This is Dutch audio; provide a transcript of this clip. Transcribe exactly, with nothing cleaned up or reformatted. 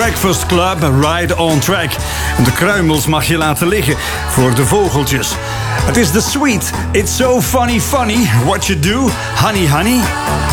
Breakfast Club, Ride on Track. De kruimels mag je laten liggen voor de vogeltjes. Het is The Sweet, It's So Funny Funny, What You Do, Honey Honey.